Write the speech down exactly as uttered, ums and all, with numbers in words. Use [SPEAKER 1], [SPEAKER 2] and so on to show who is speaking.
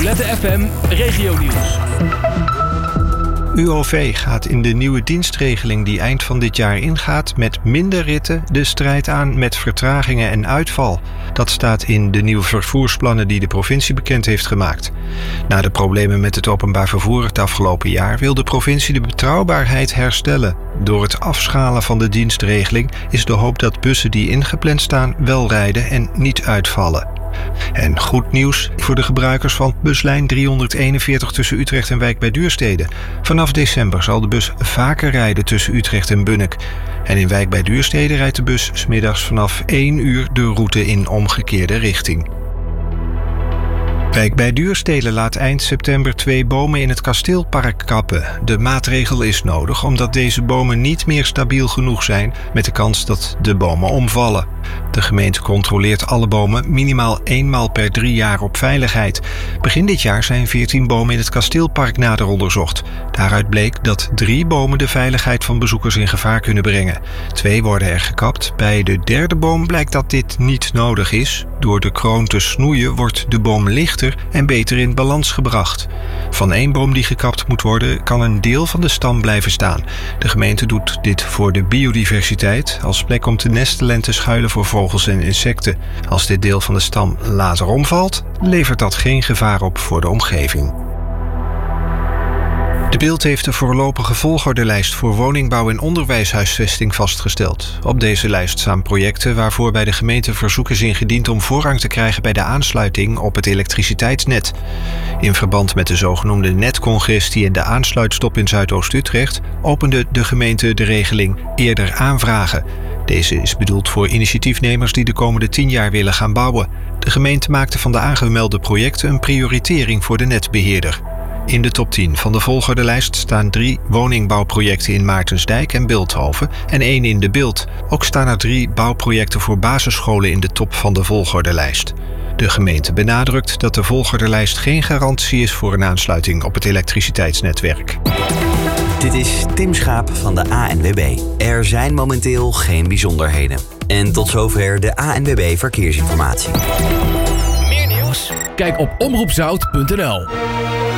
[SPEAKER 1] Roulette F M Regionieuws.
[SPEAKER 2] U O V gaat in de nieuwe dienstregeling die eind van dit jaar ingaat met minder ritten de strijd aan met vertragingen en uitval. Dat staat in de nieuwe vervoersplannen die de provincie bekend heeft gemaakt. Na de problemen met het openbaar vervoer het afgelopen jaar wil de provincie de betrouwbaarheid herstellen. Door het afschalen van de dienstregeling is de hoop dat bussen die ingepland staan wel rijden en niet uitvallen. En goed nieuws voor de gebruikers van buslijn driehonderdeenenveertig tussen Utrecht en Wijk bij Duurstede. Vanaf december zal de bus vaker rijden tussen Utrecht en Bunnik. En in Wijk bij Duurstede rijdt de bus 's middags vanaf één uur de route in omgekeerde richting. Wijk bij Duurstede laat eind september twee bomen in het kasteelpark kappen. De maatregel is nodig omdat deze bomen niet meer stabiel genoeg zijn met de kans dat de bomen omvallen. De gemeente controleert alle bomen minimaal eenmaal per drie jaar op veiligheid. Begin dit jaar zijn veertien bomen in het kasteelpark nader onderzocht. Daaruit bleek dat drie bomen de veiligheid van bezoekers in gevaar kunnen brengen. Twee worden er gekapt. Bij de derde boom blijkt dat dit niet nodig is. Door de kroon te snoeien wordt de boom lichter en beter in balans gebracht. Van één boom die gekapt moet worden, kan een deel van de stam blijven staan. De gemeente doet dit voor de biodiversiteit, als plek om te nestelen en te schuilen voor vogels en insecten. Als dit deel van de stam later omvalt, levert dat geen gevaar op voor de omgeving. De Bild heeft de voorlopige volgordelijst voor woningbouw en onderwijshuisvesting vastgesteld. Op deze lijst staan projecten waarvoor bij de gemeente verzoek is ingediend om voorrang te krijgen bij de aansluiting op het elektriciteitsnet. In verband met de zogenoemde netcongestie en de aansluitstop in Zuidoost-Utrecht opende de gemeente de regeling eerder aanvragen. Deze is bedoeld voor initiatiefnemers die de komende tien jaar willen gaan bouwen. De gemeente maakte van de aangemelde projecten een prioritering voor de netbeheerder. In de top tien van de volgordelijst staan drie woningbouwprojecten in Maartensdijk en Bilthoven en één in de Bilt. Ook staan er drie bouwprojecten voor basisscholen in de top van de volgordelijst. De gemeente benadrukt dat de volgordelijst geen garantie is voor een aansluiting op het elektriciteitsnetwerk.
[SPEAKER 3] Dit is Tim Schaap van de A N W B. Er zijn momenteel geen bijzonderheden. En tot zover de A N W B Verkeersinformatie.
[SPEAKER 1] Meer nieuws? Kijk op omroep zout punt n l.